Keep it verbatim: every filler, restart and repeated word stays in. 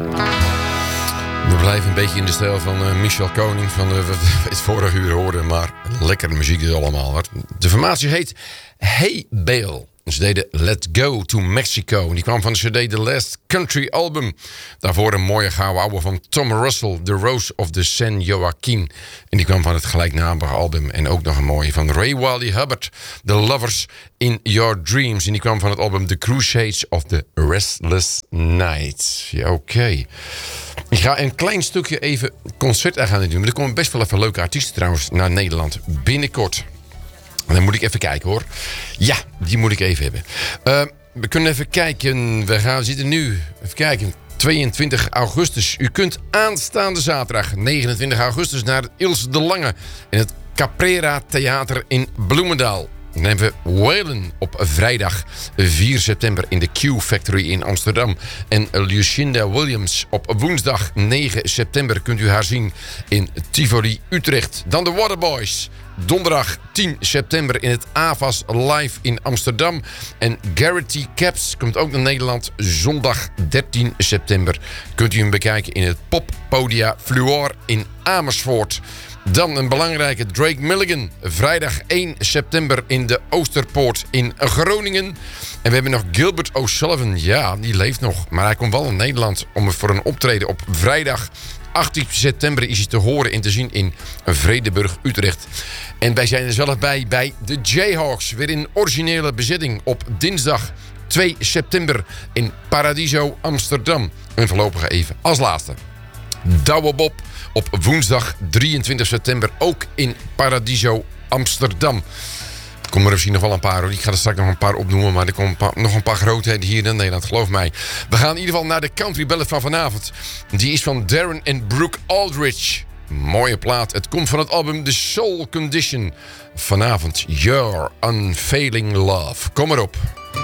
We blijven een beetje in de stijl van uh, Michel Koning van uh, wat we het vorige uur hoorden. Maar lekkere muziek is allemaal. Hoor. De formatie heet Hey Bale. Ze deden Let's Go to Mexico. En die kwam van de cd The Last Country Album. Daarvoor een mooie gouden oude van Tom Russell, The Rose of the San Joaquin. En die kwam van het gelijknamige album. En ook nog een mooie van Ray Wally Hubbard, The Lovers in Your Dreams. En die kwam van het album The Crusades of the Restless Night. Ja, oké. Okay. Ik ga een klein stukje even concert gaan doen. Maar er komen best wel even leuke artiesten trouwens naar Nederland binnenkort. En dan moet ik even kijken hoor. Ja, die moet ik even hebben. Uh, we kunnen even kijken. We gaan zitten nu. Even kijken. tweeëntwintig augustus. U kunt aanstaande zaterdag negenentwintig augustus naar Ilse de Lange in het Caprera Theater in Bloemendaal. Dan hebben we Waylon op vrijdag vier september in de Q Factory in Amsterdam. En Lucinda Williams op woensdag negen september kunt u haar zien in Tivoli Utrecht. Dan de Waterboys. Donderdag tien september in het A V A S Live in Amsterdam. En Garrity Caps komt ook naar Nederland. Zondag dertien september kunt u hem bekijken in het Poppodia Fluor in Amersfoort. Dan een belangrijke Drake Milligan. Vrijdag één september in de Oosterpoort in Groningen. En we hebben nog Gilbert O'Sullivan. Ja, die leeft nog. Maar hij komt wel in Nederland om voor een optreden op vrijdag achttien september is hij te horen en te zien in Vredenburg, Utrecht. En wij zijn er zelf bij bij de Jayhawks. Weer in originele bezetting op dinsdag twee september in Paradiso, Amsterdam. En voorlopig even als laatste Douwe Bob op woensdag drieëntwintig september ook in Paradiso, Amsterdam. Er komen er misschien nog wel een paar hoor. Ik ga er straks nog een paar opnoemen. Maar er komen een paar, nog een paar grootheden hier in Nederland. Geloof mij. We gaan in ieder geval naar de country ballad van vanavond. Die is van Darren en Brooke Aldridge. Mooie plaat. Het komt van het album The Soul Condition. Vanavond Your Unfailing Love. Kom maar op.